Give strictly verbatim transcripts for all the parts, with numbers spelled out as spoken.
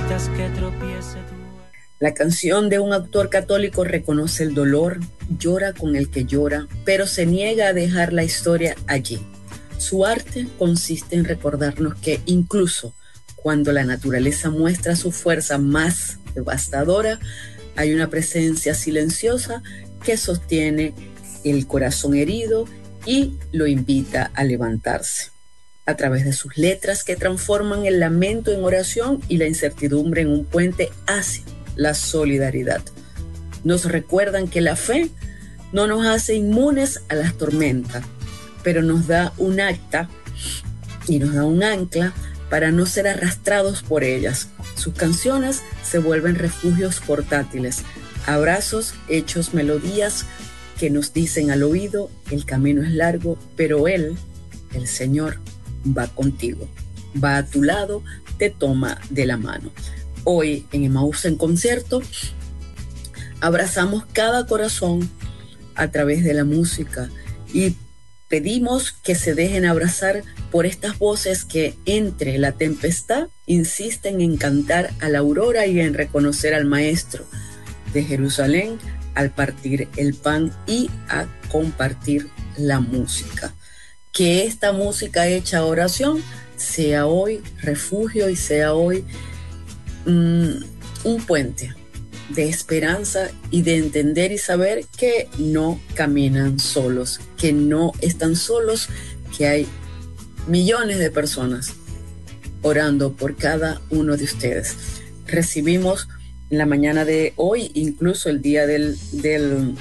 permitas que tropiece tu... La canción de un autor católico reconoce el dolor, llora con el que llora, pero se niega a dejar la historia allí. Su arte consiste en recordarnos que incluso cuando la naturaleza muestra su fuerza más devastadora, hay una presencia silenciosa que sostiene el corazón herido y lo invita a levantarse. A través de sus letras que transforman el lamento en oración y la incertidumbre en un puente hacia la solidaridad. Nos recuerdan que la fe no nos hace inmunes a las tormentas, pero nos da un acta y nos da un ancla para no ser arrastrados por ellas. Sus canciones se vuelven refugios portátiles, abrazos hechos melodías que nos dicen al oído: el camino es largo, pero Él, el Señor, va contigo, va a tu lado, te toma de la mano. Hoy en Emaús en concierto abrazamos cada corazón a través de la música y pedimos que se dejen abrazar por estas voces que entre la tempestad insisten en cantar a la aurora y en reconocer al Maestro de Jerusalén al partir el pan y a compartir la música. Que esta música hecha oración sea hoy refugio y sea hoy um, un puente de esperanza y de entender y saber que no caminan solos, que no están solos, que hay millones de personas orando por cada uno de ustedes. Recibimos en la mañana de hoy, incluso el día del, del,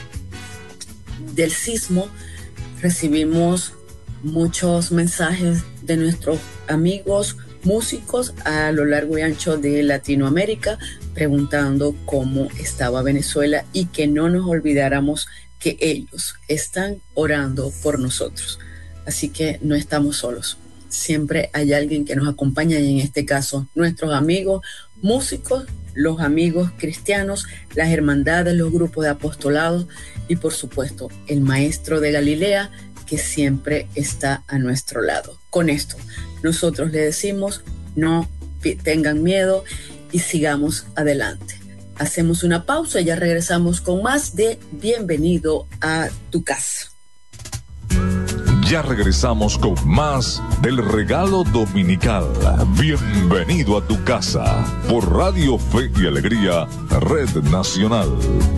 del sismo, recibimos muchos mensajes de nuestros amigos músicos a lo largo y ancho de Latinoamérica preguntando cómo estaba Venezuela y que no nos olvidáramos que ellos están orando por nosotros. Así que no estamos solos. Siempre hay alguien que nos acompaña y en este caso nuestros amigos músicos, los amigos cristianos, las hermandades, los grupos de apostolados y por supuesto el Maestro de Galilea que siempre está a nuestro lado. Con esto nosotros le decimos no tengan miedo y sigamos adelante. Hacemos una pausa y ya regresamos con más de Bienvenido a tu casa. Ya regresamos con más del regalo dominical. Bienvenido a tu casa por Radio Fe y Alegría, Red Nacional.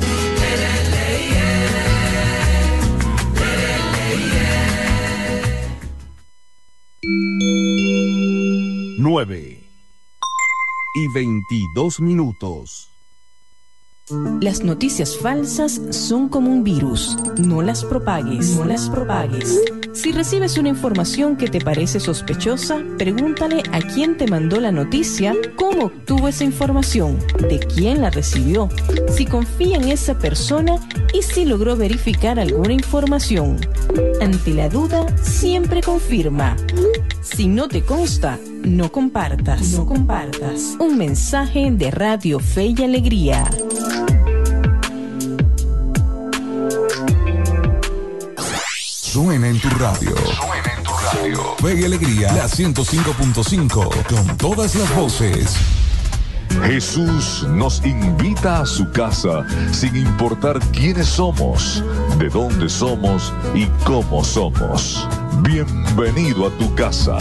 Nueve y veintidós minutos. Las noticias falsas son como un virus. No las propagues, no las propagues. Si recibes una información que te parece sospechosa, pregúntale a quién te mandó la noticia, cómo obtuvo esa información, de quién la recibió, si confía en esa persona y si logró verificar alguna información. Ante la duda, siempre confirma. Si no te consta, no compartas. No compartas. Un mensaje de Radio Fe y Alegría. Suena en tu radio. Suena en tu radio. Fe y Alegría, la ciento cinco punto cinco, con todas las voces. Jesús nos invita a su casa, sin importar quiénes somos, de dónde somos y cómo somos. Bienvenido a tu casa.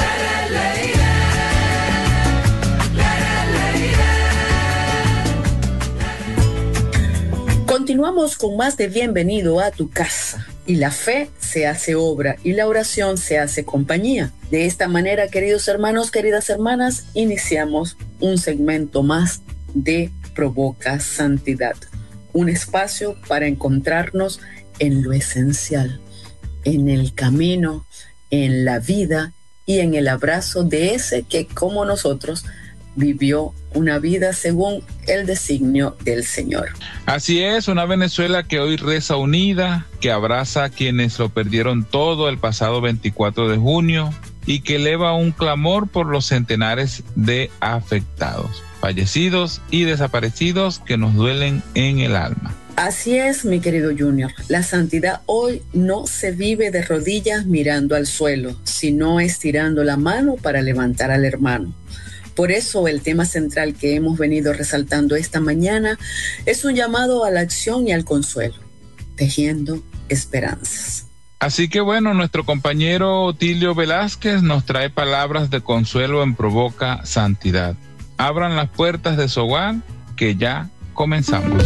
Continuamos con más de Bienvenido a tu casa. Y la fe se hace obra y la oración se hace compañía. De esta manera, queridos hermanos, queridas hermanas, iniciamos un segmento más de Provoca Santidad. Un espacio para encontrarnos en lo esencial, en el camino, en la vida y en el abrazo de ese que, como nosotros, vivió una vida según el designio del Señor. Así es, una Venezuela que hoy reza unida, que abraza a quienes lo perdieron todo el pasado veinticuatro de junio y que eleva un clamor por los centenares de afectados, fallecidos y desaparecidos que nos duelen en el alma. Así es, mi querido Junior. La santidad hoy no se vive de rodillas mirando al suelo, sino estirando la mano para levantar al hermano. Por eso el tema central que hemos venido resaltando esta mañana es un llamado a la acción y al consuelo, tejiendo esperanzas. Así que bueno, nuestro compañero Otilio Velázquez nos trae palabras de consuelo en Provoca Santidad. Abran las puertas de su hogar, que ya comenzamos.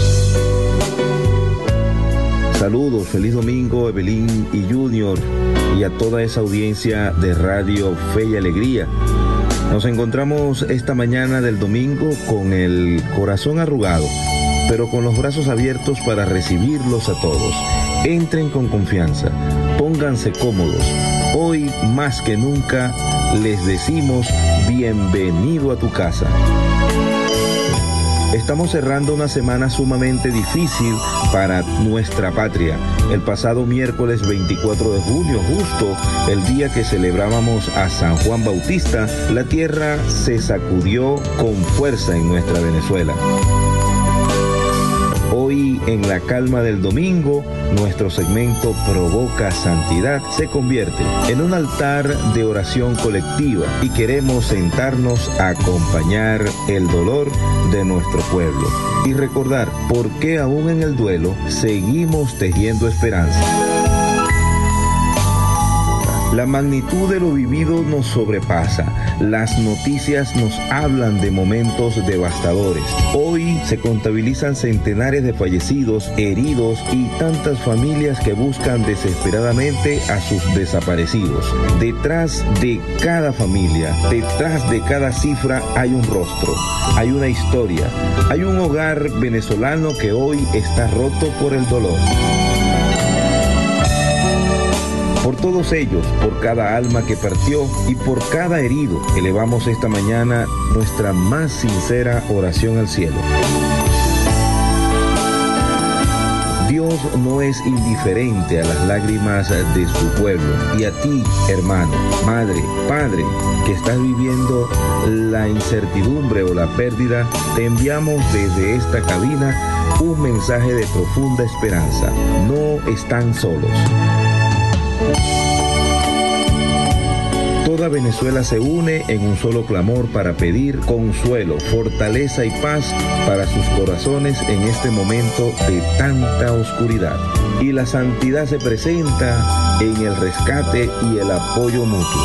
Saludos, feliz domingo, Evelyn y Junior, y a toda esa audiencia de Radio Fe y Alegría. Nos encontramos esta mañana del domingo con el corazón arrugado, pero con los brazos abiertos para recibirlos a todos. Entren con confianza, pónganse cómodos. Hoy más que nunca les decimos bienvenido a tu casa. Estamos cerrando una semana sumamente difícil para nuestra patria. El pasado miércoles veinticuatro de junio, justo el día que celebrábamos a San Juan Bautista, la tierra se sacudió con fuerza en nuestra Venezuela. Hoy, en la calma del domingo, nuestro segmento Provoca Santidad se convierte en un altar de oración colectiva y queremos sentarnos a acompañar el dolor de nuestro pueblo y recordar por qué aún en el duelo seguimos tejiendo esperanza. La magnitud de lo vivido nos sobrepasa. Las noticias nos hablan de momentos devastadores. Hoy se contabilizan centenares de fallecidos, heridos y tantas familias que buscan desesperadamente a sus desaparecidos. Detrás de cada familia, detrás de cada cifra hay un rostro, hay una historia, hay un hogar venezolano que hoy está roto por el dolor. Por todos ellos, por cada alma que partió y por cada herido, elevamos esta mañana nuestra más sincera oración al cielo. Dios no es indiferente a las lágrimas de su pueblo. Y a ti, hermano, madre, padre, que estás viviendo la incertidumbre o la pérdida, te enviamos desde esta cabina un mensaje de profunda esperanza. No están solos. Toda Venezuela se une en un solo clamor para pedir consuelo, fortaleza y paz para sus corazones en este momento de tanta oscuridad. Y la santidad se presenta en el rescate y el apoyo mutuo.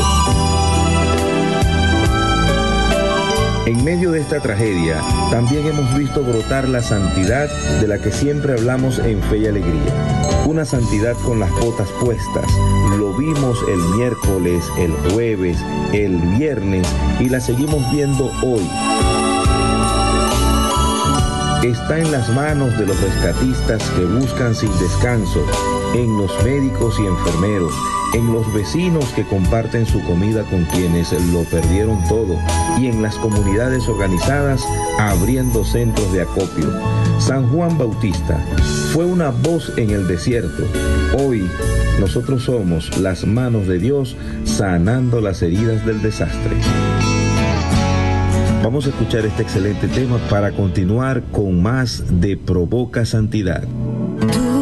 En medio de esta tragedia, también hemos visto brotar la santidad de la que siempre hablamos en Fe y Alegría. Una santidad con las botas puestas. Lo vimos el miércoles, el jueves, el viernes y la seguimos viendo hoy. Está en las manos de los rescatistas que buscan sin descanso, en los médicos y enfermeros, en los vecinos que comparten su comida con quienes lo perdieron todo y en las comunidades organizadas abriendo centros de acopio. San Juan Bautista fue una voz en el desierto. Hoy nosotros somos las manos de Dios sanando las heridas del desastre. Vamos a escuchar este excelente tema para continuar con más de Provoca Santidad.